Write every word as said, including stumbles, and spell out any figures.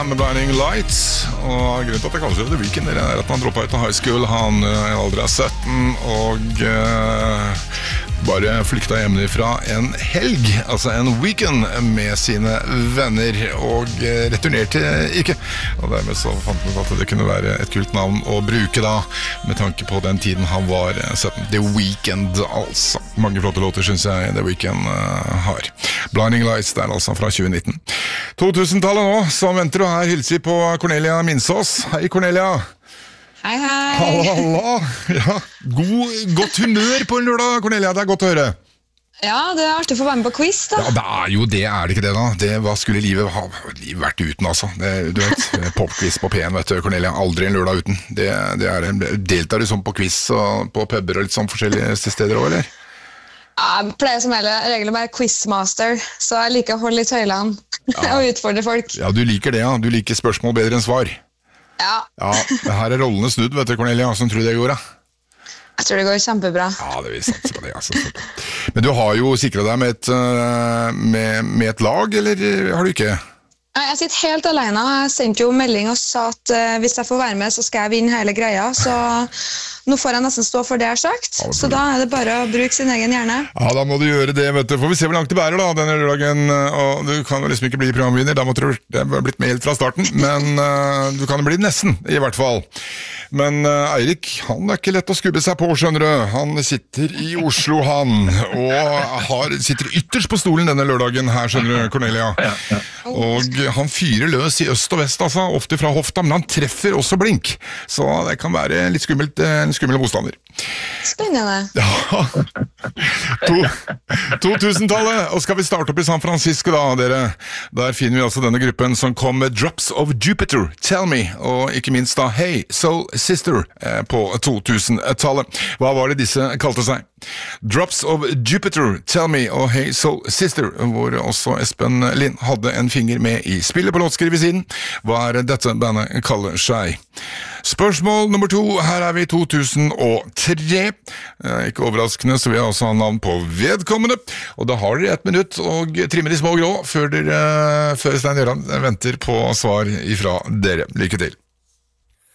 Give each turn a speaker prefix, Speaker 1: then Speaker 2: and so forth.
Speaker 1: med Blinding Lights. Og grunnen til at jeg kaller det The Weeknd er at han droppet ut av high school. Han er i alder av sytten og uh, bare flykta hjemmefra en helg, altså en weekend med sine venner, og uh, returnerte ikke. Og dermed så fant han ut at det kunne være et kult navn å bruke da, med tanke på den tiden han var sytten. The Weeknd, altså. Mange flotte låter synes jeg The Weeknd uh, har. Blinding Lights, det er altså fra tjue nitten. to-tusen-tallet nå, så venter du her, hilser på Cornelia Minsås. Hei Cornelia!
Speaker 2: Hei, hei!
Speaker 1: Halla, halla! Ja, god, godt humør på en lørdag, Cornelia, det er godt å høre.
Speaker 2: Ja, det er artig å få være med på quiz da.
Speaker 1: Ja, det er jo det, er det ikke det da? Det, hva skulle livet ha livet vært uten, altså? Det, du vet, popquiz på P en, vet du, Cornelia, aldri en lørdag uten. Det, det er, deltar du sånn på quiz og på pubber og litt sånn forskjellige steder også, eller?
Speaker 2: Jeg pleier som regel å være quizmaster, så jeg liker å holde litt høyland ja. og utfordre folk.
Speaker 1: Ja, du liker det, ja. Du liker spørsmål bedre enn svar.
Speaker 2: Ja.
Speaker 1: Ja, her er rollene snudd, vet du, Cornelia. Hvordan tror du det går, da?
Speaker 2: Jeg tror det går kjempebra.
Speaker 1: Ja, det vil satse på det, altså. Men du har jo sikret deg med et, med, med et lag, eller har du ikke?
Speaker 2: Jeg sitter helt alene. Jeg sendte jo melding og sa at uh, hvis jeg får være med, så skal jeg vinne hele greia. Så nå får jeg nesten stå for det jeg har sagt. Ja, så da er det bare å bruke sin egen hjerne. Ja, da må du gjøre det, vet du. Får vi se hvor langt det bærer da, denne lørdagen. Og du kan jo liksom ikke bli programvinner, da måtte du det ha blitt med helt fra starten. Men uh, du kan bli nesten, i hvert fall. Men uh, Eirik, han er ikke lett å skubbe seg på, skjønner du. Han sitter i Oslo, han. Og har, sitter ytterst på stolen denne lørdagen her, skjønner du, Cornelia. Og han fyrer løs i øst og vest, altså, ofte fra hofta, men han treffer også blink. Så det kan være litt skummelt, en skummel motstander. Spennende.
Speaker 1: Ja. to-tusen-tallet, og skal vi starte opp i San Francisco da, dere? Der finner vi altså denne gruppen som kom med Drops of Jupiter, Tell Me, og ikke minst da Hey Soul Sister på to-tusen-tallet. Hva var det disse kalte seg? Drops of Jupiter, Tell Me og Hey Soul Sister, hvor også Espen Lind hadde en finger med i spillet på låtskriversiden. Hva er dette bandet kaller seg? Spørsmål nummer to, her er vi i to tusen og tre. Ikke overraskende, så vi har også navn på vedkommende. Og da har dere et minutt og trimmer de små grå før, dere, før Stein Gjøran venter på svar ifra dere. Lykke til.